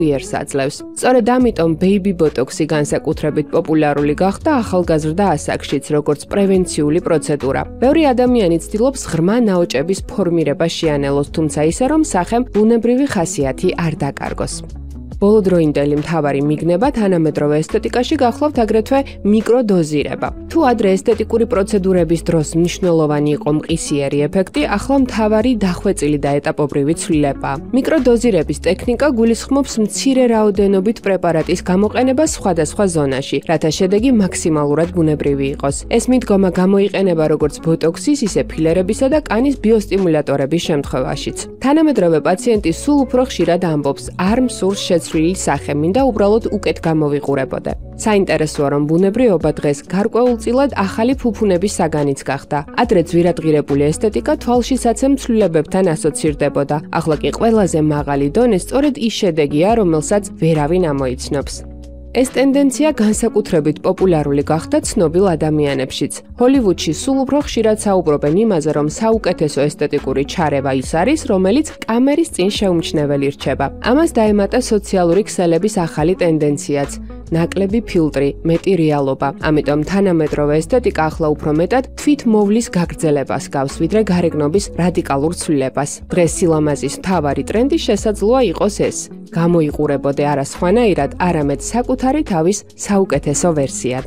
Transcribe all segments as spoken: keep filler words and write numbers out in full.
იერს აძლევს. სწორედ ამიტომ ბეიბი ბოტოქსი განსაკუთრებით პოპულარული გახდა ახალგაზრდა ასაკშიც, როგორც პრევენციული პროცედურა. ბევრი ადამიანი ცდილობს ღრმა ნაოჭების ფორმირება შეანელოს, თუმცა ისე რომ სახემ ბუნებრივი ხასიათი არ დაკარგოს. ბოლოდროინდელი მთავარი მიგნება თანამედროვე ესთეტიკაში გახლავთ აგრეთვე მიკროდოზირება. თუ ადრე ესთეტიკური პროცედურების დროს მნიშვნელოვანი იყო მყისიერი ეფექტი, ახლა მთავარი დახვეწილი და ეტაპობრივი ცვლილება. მიკროდოზირების ტექნიკა გულისხმობს მცირე რაოდენობით პრეპარატის გამოყენებას სხვადასხვა ზონაში, რათა შედეგი მაქსიმალურად ბუნებრივი იყოს. ეს მიდგომა გამოიყენება როგორც ბოტოქსის, ისე ფილერებისა და კანის ბიოსტიმულატორების შემთხვევაშიც. თანამედროვე პაციენტი სულ უფრო ხშირად ამბობს, არ მსურს შეცვლილი სახე, მინდა უბრალოდ უკეთ გამოვიყურებოდე. საინტერესოა, რომ ბუნებრივობა დღეს გარკვეულწილად ახალი ფუფუნების საგანიც გახდა. ადრე ძვირადღირებული ესთეტიკა თვალშისაცემ ცვლილებებთან ასოცირდებოდა. ახლა კი ყველაზე მაღალი დონე სწორედ ის შედეგია, რომელსაც ვერავინ ამოიცნობს. ეს ტენდენცია განსაკუთრებით პოპულარული გახდა ცნობილ ადამიანებშიც. ჰოლივუდში სულ უფრო ხშირად საუბრობენ იმაზე, რომ საუკეთესო ესთეტიკური ჩარევა ის არის, რომელიც კამერის წინ შეუმჩნეველი რჩება. ამას დაემატა სოციალური ქსელების ახალი ტენდენციაც. ნაკლები ფილტრი, მეტი რეალობა. ამიტომ თანამედროვე ესთეტიკა ახლა უფრო მეტად თვითმოვლის გაგრძელებას გავს, ვიდრე გარეგნობის რადიკალურ ცვლილებას. დღეს სილამაზის მთავარი ტრენდი შესაძლოა იყოს ეს. გამოიყურებოდე არა სხვანაირად, არამედ საკუთარი თავის საუკეთესო ვერსიად.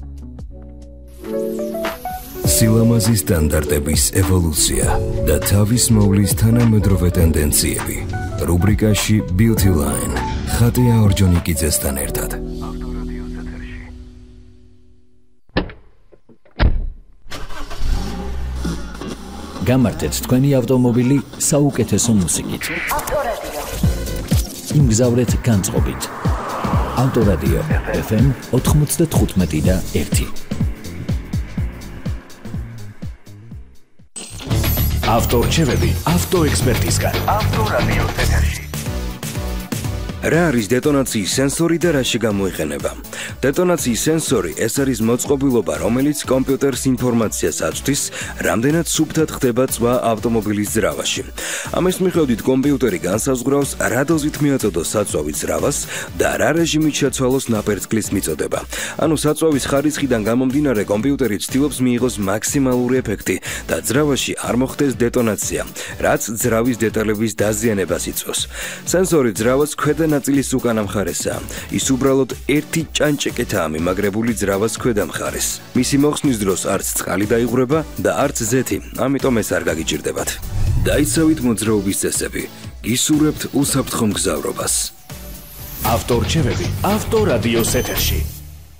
სილამაზის სტანდარტების ევოლუცია და თავის მოვლის თანამედროვე ტენდენციები. რუბრიკაში Beauty Line. ხატია ორჯონიკიძესთან ერთად. გამართეთ თქვენი ავტომობილი საუკეთესო მუსიკით. იმგზავრეთ განწყობით. ავტორადიო ეფ ემ ოთხმოცდათხუთმეტი და ერთი. ავტორჩევები ავტოექსპერტისგან. ავტორადიო ეთერში. რა არის დეტონაციის სენსორი და რაში გამოიყენება? დეტონაციის სენსორი ეს არის მოწყობილობა, რომელიც კომპიუტერს ინფორმაციას აწვდის, რამდენად სუფთად ხდება წვა ავტომობილის ძრავაში. ამის მიხედვით კომპიუტერი განსაზღვრავს, რა დოზით მიაწოდოს საწვავის ძრავას და რა რეჟიმით შეცვალოს ნაპერწკლის მიწოდება. ანუ საწვავის ხარისხიდან გამომდინარე, კომპიუტერი ცდილობს მიიღოს მაქსიმალური ეფექტი და ძრავაში არ მოხდეს დეტონაცია, რაც ძრავის დეტალების დაზიანებას იწვევს. სენსორი ძრავას ქვედა ნაწილის უკანა მხარესაა. ის უბრალოდ ერთი ჭანჭეკეთაა მიმაგრებული ძრავას ქვედა მხარეს. მისი მოხსნის დროს არც წყალი დაიღვრება და არც ზეთი, ამიტომ ეს არ გაგიჭირდებათ. დაიცავით მოძრაობის წესები. გისურვებთ უსაფრთხო მგზავრობას. ავტორჩევები ავტორადიოს ეთერში.